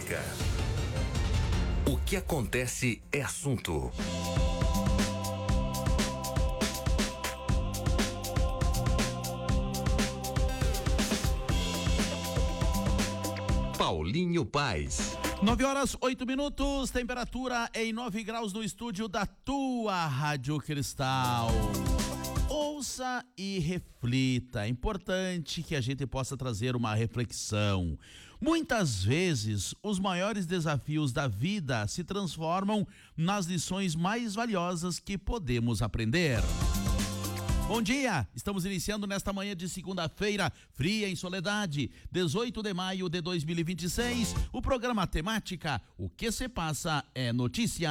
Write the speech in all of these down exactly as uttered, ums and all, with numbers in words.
política. O que acontece é assunto. Paulinho Paes. Nove horas, oito minutos, temperatura em nove graus no estúdio da tua Rádio Cristal. Ouça e reflita. É importante que a gente possa trazer uma reflexão. Muitas vezes, os maiores desafios da vida se transformam nas lições mais valiosas que podemos aprender. Bom dia, estamos iniciando nesta manhã de segunda-feira, fria em Soledade, dezoito de maio de dois mil e vinte e seis, o programa temática O que se passa é notícia.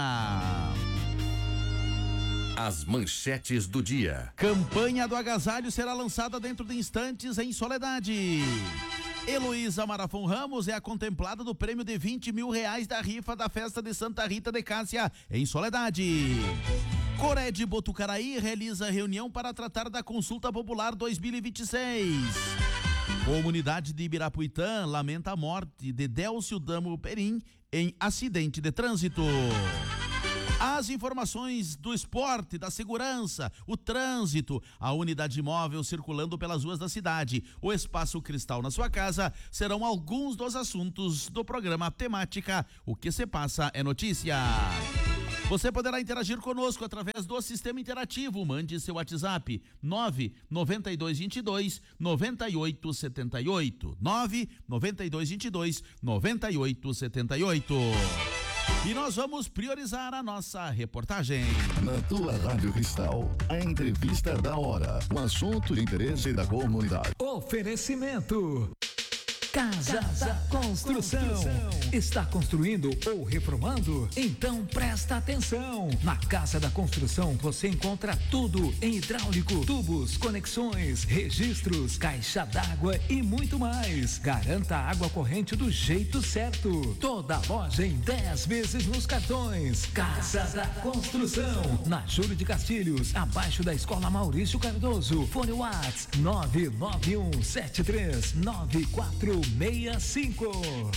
As manchetes do dia. Campanha do agasalho será lançada dentro de instantes em Soledade. Heloísa Marafon Ramos é a contemplada do prêmio de vinte mil reais da rifa da festa de Santa Rita de Cássia em Soledade. Coré de Botucaraí realiza reunião para tratar da consulta popular dois mil e vinte e seis. Comunidade de Ibirapuitã lamenta a morte de Délcio Damo Perim em acidente de trânsito. As informações do esporte, da segurança, o trânsito, a unidade móvel circulando pelas ruas da cidade, o espaço Cristal na sua casa, serão alguns dos assuntos do programa temática O que se passa é notícia. Você poderá interagir conosco através do sistema interativo. Mande seu WhatsApp nove nove dois dois dois nove oito sete oito nove nove dois dois dois nove oito sete oito. E nós vamos priorizar a nossa reportagem. Na tua Rádio Cristal, a entrevista da hora, um assunto de interesse da comunidade. Oferecimento Casa, Casa da Construção. Construção. Está construindo ou reformando? Então presta atenção. Na Casa da Construção você encontra tudo em hidráulico, tubos, conexões, registros, caixa d'água e muito mais. Garanta a água corrente do jeito certo. Toda loja em dez vezes nos cartões. Casa da Construção. Na Júlio de Castilhos, abaixo da Escola Maurício Cardoso. Fone WhatsApp nove nove um sete três nove quatro seis cinco.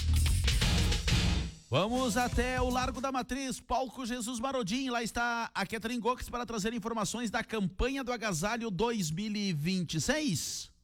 Vamos até o Largo da Matriz, Palco Jesus Marodim. Lá está a Catherine Gox para trazer informações da campanha do agasalho dois mil e vinte e seis.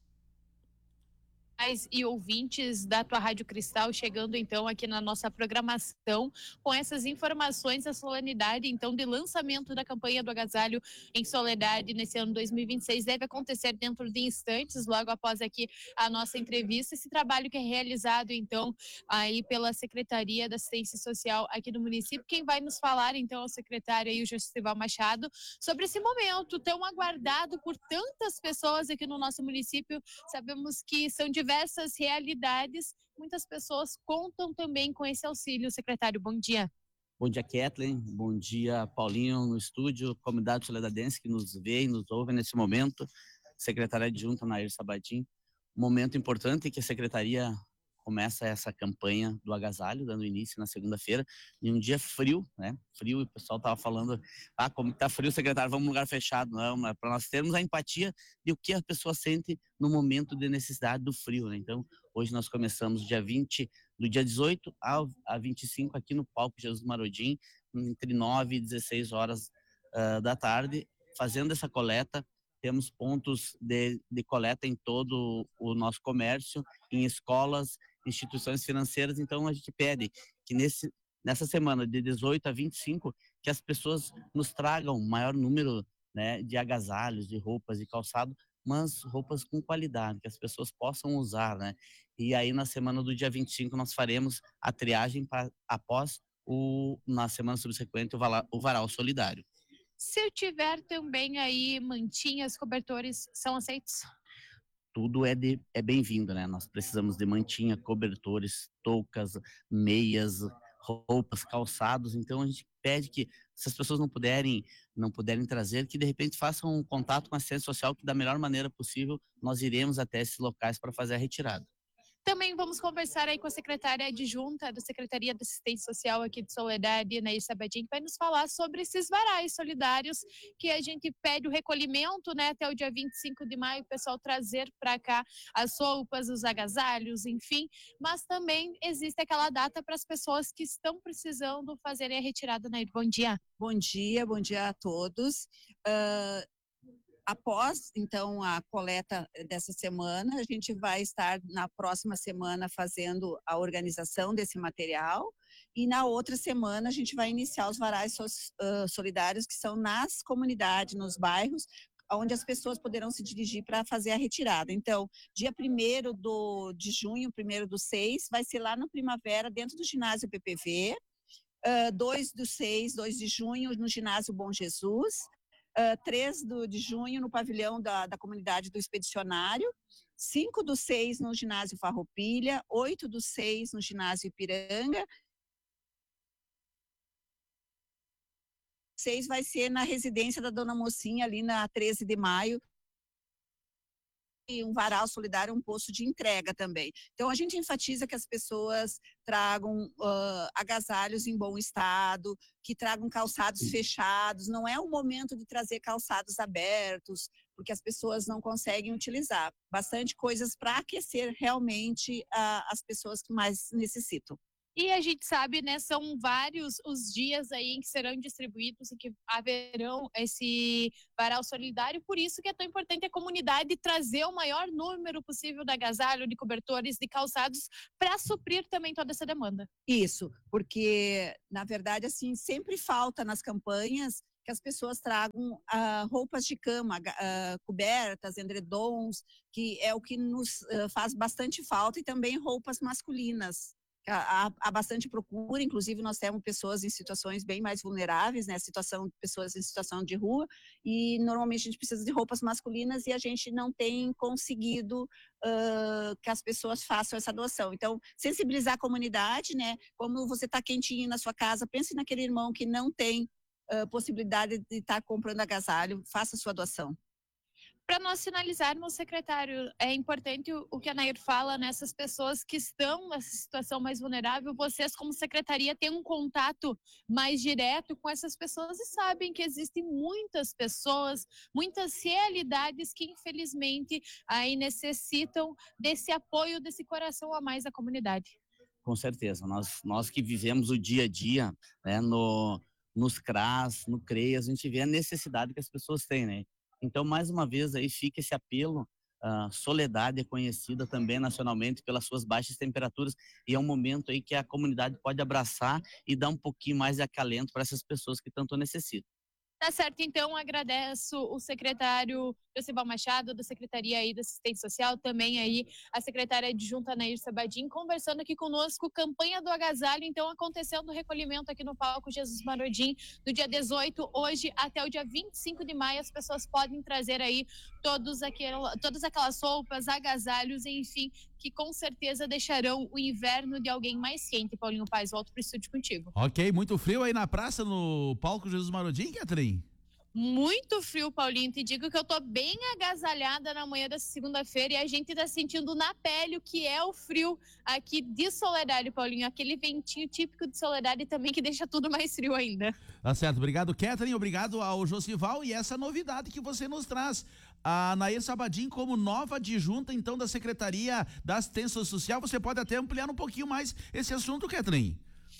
E ouvintes da tua Rádio Cristal chegando então aqui na nossa programação com essas informações da solenidade então de lançamento da campanha do agasalho em Soledade nesse ano dois mil e vinte e seis deve acontecer dentro de instantes, logo após aqui a nossa entrevista, esse trabalho que é realizado então aí pela Secretaria da Assistência Social aqui do município. Quem vai nos falar então é o secretário aí, o Josival Machado, sobre esse momento tão aguardado por tantas pessoas aqui no nosso município. Sabemos que são diversas diversas realidades, muitas pessoas contam também com esse auxílio. Secretário, bom dia. Bom dia, Kathleen, bom dia, Paulinho, no estúdio, comunidade soledadense que nos vê e nos ouve nesse momento, secretária adjunta Nair Sabadim, um momento importante que a secretaria começa essa campanha do agasalho, dando início na segunda-feira, em um dia frio, né, frio, e o pessoal tava falando, ah, como tá frio, secretário, vamos num lugar fechado. Não, é para nós termos a empatia de o que a pessoa sente no momento de necessidade do frio, né, então, hoje nós começamos dia vinte, do dia dezoito ao, a vinte e cinco, aqui no Palco Jesus Marodim, entre nove e dezesseis horas uh, da tarde, fazendo essa coleta. Temos pontos de, de coleta em todo o nosso comércio, em escolas, instituições financeiras. Então a gente pede que nesse, nessa semana de dezoito a vinte e cinco, que as pessoas nos tragam um maior número, né, de agasalhos, de roupas, de calçado, mas roupas com qualidade, que as pessoas possam usar, né? E aí na semana do dia vinte e cinco nós faremos a triagem pra, após o, na semana subsequente o, vala, o varal solidário. Se eu tiver também aí mantinhas, cobertores, são aceitos? Tudo é, de, é bem-vindo, né? Nós precisamos de mantinha, cobertores, toucas, meias, roupas, calçados. Então a gente pede que, se as pessoas não puderem, não puderem trazer, que de repente façam um contato com a assistência social, que da melhor maneira possível nós iremos até esses locais para fazer a retirada. Também vamos conversar aí com a secretária adjunta da Secretaria de Assistência Social aqui de Soledade, Nair Sabadim, que vai nos falar sobre esses varais solidários que a gente pede o recolhimento, né, até o dia vinte e cinco de maio, o pessoal trazer para cá as roupas, os agasalhos, enfim, mas também existe aquela data para as pessoas que estão precisando fazerem a retirada, Nair. Bom dia. Bom dia, bom dia a todos. Uh... Após, então, a coleta dessa semana, a gente vai estar na próxima semana fazendo a organização desse material e na outra semana a gente vai iniciar os varais solidários que são nas comunidades, nos bairros, onde as pessoas poderão se dirigir para fazer a retirada. Então, dia primeiro de junho, primeiro do seis, vai ser lá no Primavera, dentro do ginásio P P V, uh, dois do seis, dois de junho, no ginásio Bom Jesus, Uh, três do, de junho no pavilhão da, da comunidade do Expedicionário, cinco do seis no ginásio Farroupilha, oito do seis no ginásio Ipiranga, seis vai ser na residência da Dona Mocinha, ali na treze de maio, e um varal solidário, um posto de entrega também. Então, a gente enfatiza que as pessoas tragam uh, agasalhos em bom estado, que tragam calçados Sim. fechados, não é o momento de trazer calçados abertos, porque as pessoas não conseguem utilizar. Bastante coisas para aquecer realmente uh, as pessoas que mais necessitam. E a gente sabe, né, são vários os dias aí em que serão distribuídos e que haverão esse varal solidário, por isso que é tão importante a comunidade trazer o maior número possível de agasalho, de cobertores, de calçados, para suprir também toda essa demanda. Isso, porque, na verdade, assim, sempre falta nas campanhas que as pessoas tragam uh, roupas de cama, uh, cobertas, edredons, que é o que nos uh, faz bastante falta, e também roupas masculinas. Há, há bastante procura, inclusive nós temos pessoas em situações bem mais vulneráveis, né, situação, pessoas em situação de rua, e normalmente a gente precisa de roupas masculinas e a gente não tem conseguido uh, que as pessoas façam essa doação. Então, sensibilizar a comunidade, né, como você está quentinho na sua casa, pense naquele irmão que não tem uh, possibilidade de estar tá comprando agasalho, faça a sua doação. Para nós finalizarmos, secretário, é importante o, o que a Nair fala, nessas pessoas que estão nessa situação mais vulnerável, vocês como secretaria têm um contato mais direto com essas pessoas e sabem que existem muitas pessoas, muitas realidades que infelizmente aí necessitam desse apoio, desse coração a mais da comunidade. Com certeza, nós, nós que vivemos o dia a dia, né, no, nos C R A S, no CREAS, a gente vê a necessidade que as pessoas têm, né? Então, mais uma vez, aí fica esse apelo. Uh, Soledade é conhecida também nacionalmente pelas suas baixas temperaturas e é um momento aí que a comunidade pode abraçar e dar um pouquinho mais de acalento para essas pessoas que tanto necessitam. Tá certo, então agradeço o secretário Josival Machado, da Secretaria aí da Assistência Social, também aí a secretária adjunta Nair Sabadim, conversando aqui conosco, campanha do agasalho, então acontecendo o recolhimento aqui no palco Jesus Marodim, do dia dezoito, hoje até o dia vinte e cinco de maio, as pessoas podem trazer aí todos aquela, todas aquelas roupas, agasalhos, enfim, que com certeza deixarão o inverno de alguém mais quente. Paulinho Paz, volto pro estúdio contigo. Ok, muito frio aí na praça, no palco Jesus Marodim, Catherine? Muito frio, Paulinho, te digo que eu tô bem agasalhada na manhã dessa segunda-feira e a gente tá sentindo na pele o que é o frio aqui de Soledade, Paulinho, aquele ventinho típico de Soledade também que deixa tudo mais frio ainda. Tá certo, obrigado, Catherine, obrigado ao Josival e essa novidade que você nos traz. A Nair Sabadim como nova adjunta, então, da Secretaria da Assistência Social, você pode até ampliar um pouquinho mais esse assunto, Catherine?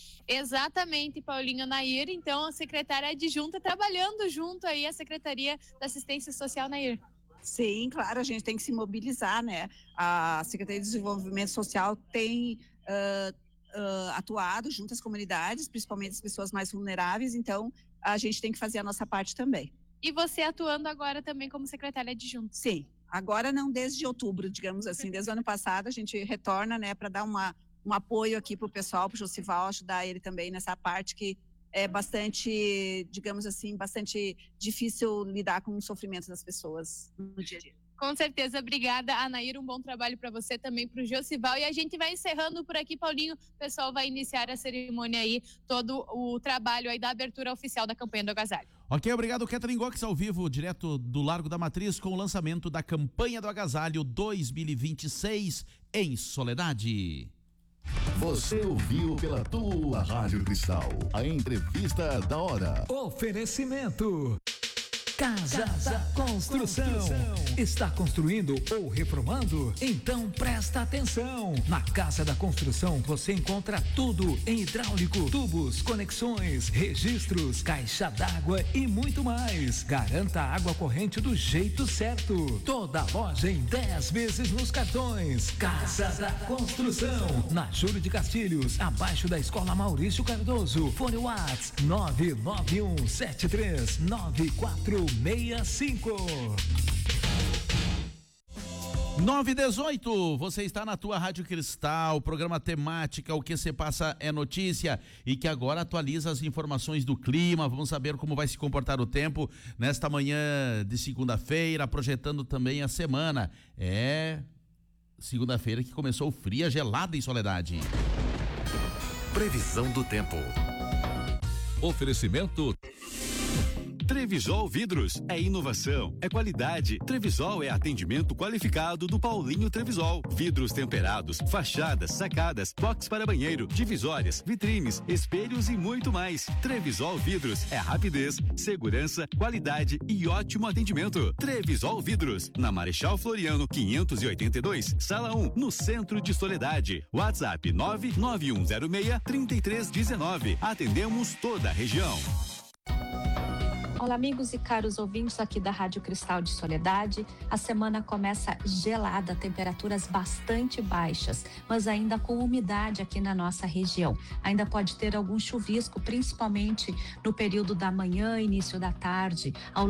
Exatamente, Paulinho. Nair, então, a secretária adjunta, trabalhando junto aí a Secretaria da Assistência Social, Nair. Sim, claro, a gente tem que se mobilizar, né? A Secretaria de Desenvolvimento Social tem uh, uh, atuado junto às comunidades, principalmente as pessoas mais vulneráveis, então a gente tem que fazer a nossa parte também. E você atuando agora também como secretária adjunta? Sim, agora não desde outubro, digamos assim, desde o ano passado a gente retorna, né, para dar uma um apoio aqui para o pessoal, para o Josival, ajudar ele também nessa parte que é bastante, digamos assim, bastante difícil lidar com o sofrimento das pessoas no dia a dia. Com certeza, obrigada, Anaíra, um bom trabalho para você também, para o Josival, e a gente vai encerrando por aqui, Paulinho, o pessoal vai iniciar a cerimônia aí, todo o trabalho aí da abertura oficial da campanha do agasalho. Ok, obrigado, Catherine Gox, ao vivo, direto do Largo da Matriz, com o lançamento da campanha do Agasalho dois mil e vinte e seis em Soledade. Você ouviu pela tua Rádio Cristal a entrevista da hora. Oferecimento Casa da Construção. Está construindo ou reformando? Então presta atenção. Na Casa da Construção você encontra tudo em hidráulico, tubos, conexões, registros, caixa d'água e muito mais. Garanta a água corrente do jeito certo. Toda loja em dez vezes nos cartões. Casa da Construção. Na Júlio de Castilhos, abaixo da Escola Maurício Cardoso. Fone WhatsApp nove nove um sete três nove quatro seis cinco. nove e dezoito, você está na tua Rádio Cristal, programa temática, o que se passa é notícia, e que agora atualiza as informações do clima. Vamos saber como vai se comportar o tempo nesta manhã de segunda-feira, projetando também a semana. É segunda-feira que começou fria, gelada em Soledade. Previsão do tempo. Oferecimento Trevisol Vidros, é inovação, é qualidade. Trevisol é atendimento qualificado do Paulinho Trevisol. Vidros temperados, fachadas, sacadas, box para banheiro, divisórias, vitrines, espelhos e muito mais. Trevisol Vidros é rapidez, segurança, qualidade e ótimo atendimento. Trevisol Vidros, na Marechal Floriano quinhentos e oitenta e dois, sala um, no centro de Soledade. WhatsApp nove nove um zero seis, três três um nove. Atendemos toda a região. Olá, amigos e caros ouvintes aqui da Rádio Cristal de Soledade. A semana começa gelada, temperaturas bastante baixas, mas ainda com umidade aqui na nossa região. Ainda pode ter algum chuvisco, principalmente no período da manhã, início da tarde. Ao